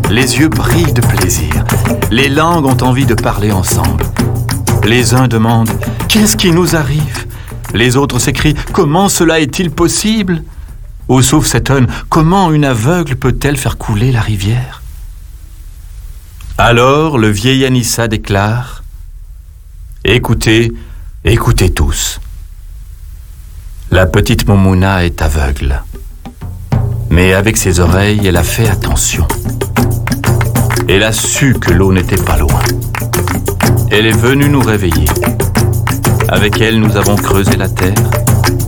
Les yeux brillent de plaisir. Les langues ont envie de parler ensemble. Les uns demandent « Qu'est-ce qui nous arrive ?» Les autres s'écrient « Comment cela est-il possible ?» Ou sauf s'étonne « Comment une aveugle peut-elle faire couler la rivière ?» Alors le vieil Anissa déclare « Écoutez, écoutez tous. La petite Momouna est aveugle. Mais avec ses oreilles, elle a fait attention. Elle a su que l'eau n'était pas loin. Elle est venue nous réveiller. Avec elle, nous avons creusé la terre.